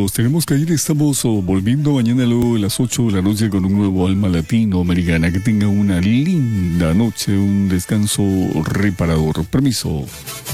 nos tenemos que ir. Estamos volviendo mañana luego de las 8 de la noche con un nuevo Alma Latinoamericana. Que tenga una linda noche, un descanso reparador. Permiso.